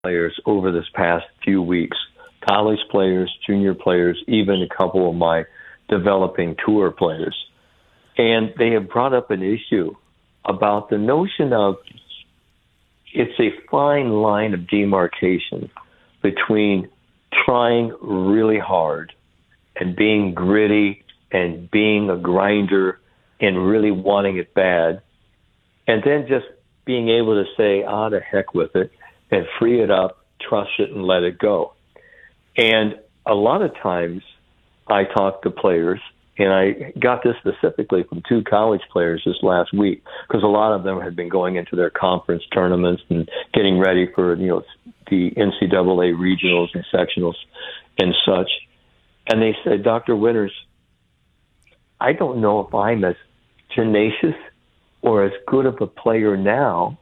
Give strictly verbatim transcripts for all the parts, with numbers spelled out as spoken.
players over this past few weeks, college players, junior players, even a couple of my developing tour players. And they have brought up an issue about the notion of it's a fine line of demarcation between trying really hard and being gritty and being a grinder and really wanting it bad, and then just being able to say, ah, the heck with it, and free it up, trust it, and let it go. And a lot of times I talk to players, and I got this specifically from two college players this last week, because a lot of them had been going into their conference tournaments and getting ready for, you know, the N C double A regionals and sectionals and such. And they said, Doctor Winters, I don't know if I'm as tenacious or as good of a player now,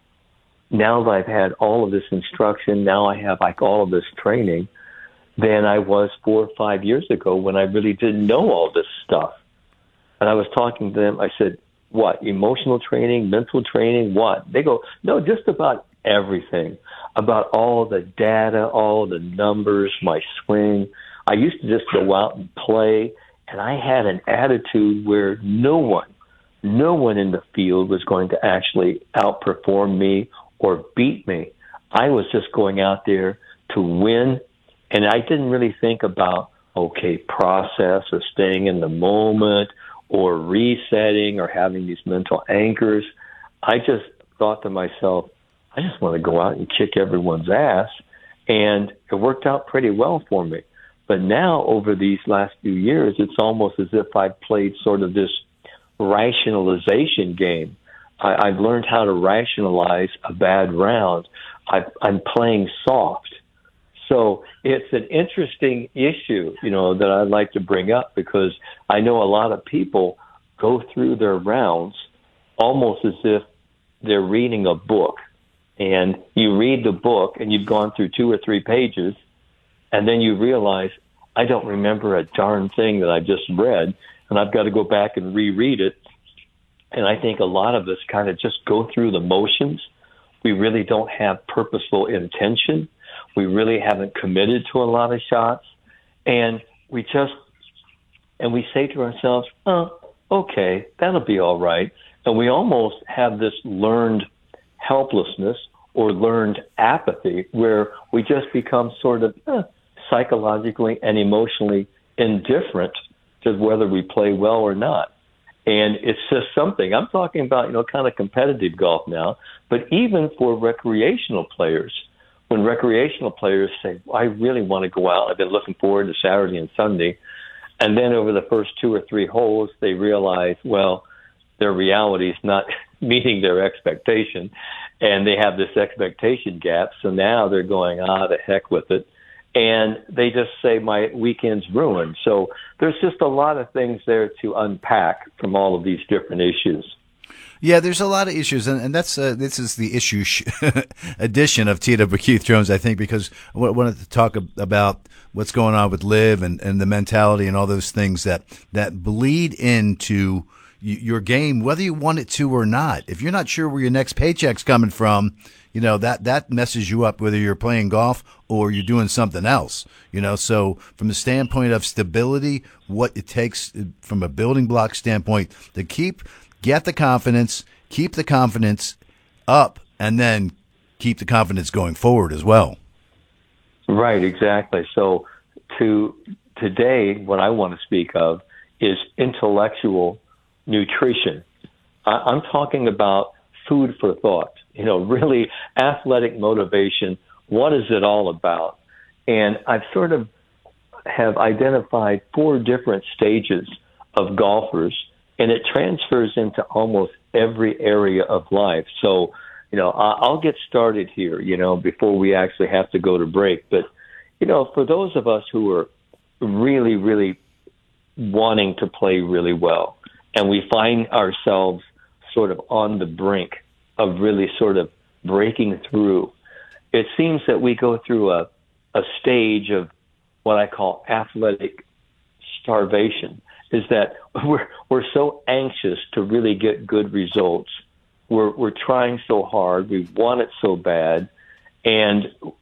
now that I've had all of this instruction, now I have like all of this training, than I was four or five years ago when I really didn't know all this stuff. And I was talking to them, I said, what, emotional training, mental training, what? They go, no, just about everything, about all the data, all the numbers, my swing. I used to just go out and play, and I had an attitude where no one, no one in the field was going to actually outperform me or beat me. I was just going out there to win, and I didn't really think about, okay, process or staying in the moment or resetting or having these mental anchors. I just thought to myself, I just want to go out and kick everyone's ass, and it worked out pretty well for me. But now, over these last few years, it's almost as if I've played sort of this rationalization game. I, I've learned how to rationalize a bad round. I, I'm playing soft. So it's an interesting issue, you know, that I'd like to bring up, because I know a lot of people go through their rounds almost as if they're reading a book. And you read the book and you've gone through two or three pages, and then you realize, I don't remember a darn thing that I just read, and I've got to go back and reread it. And I think a lot of us kind of just go through the motions. We really don't have purposeful intention. We really haven't committed to a lot of shots. And we just, and we say to ourselves, oh, okay, that'll be all right. And we almost have this learned helplessness or learned apathy where we just become sort of eh, psychologically and emotionally indifferent to whether we play well or not. And it's just something. I'm talking about, you know, kind of competitive golf now, but even for recreational players, when recreational players say, well, I really want to go out, I've been looking forward to Saturday and Sunday, and then over the first two or three holes, they realize, well, their reality is not meeting their expectation, and they have this expectation gap, so now they're going, ah, the heck with it. And they just say, my weekend's ruined. So there's just a lot of things there to unpack from all of these different issues. Yeah, there's a lot of issues, and, and that's uh, this is the issue sh- edition of T W Keith Jones, I think, because I wanted to talk about what's going on with Liv and, and the mentality and all those things that, that bleed into your game, whether you want it to or not. If you're not sure where your next paycheck's coming from, you know, that, that messes you up, whether you're playing golf or you're doing something else, you know. So from the standpoint of stability, what it takes from a building block standpoint to keep, get the confidence, keep the confidence up, and then keep the confidence going forward as well. Right, exactly. So to today, what I want to speak of is intellectual nutrition. I'm talking about food for thought, you know, really athletic motivation. What is it all about? And I've sort of have identified four different stages of golfers, and it transfers into almost every area of life. So, you know, I'll get started here, you know, before we actually have to go to break. But, you know, for those of us who are really, really wanting to play really well, and we find ourselves sort of on the brink of really sort of breaking through, it seems that we go through a, a stage of what I call athletic starvation, is that we're we're so anxious to really get good results. We're we're trying so hard. We want it so bad. And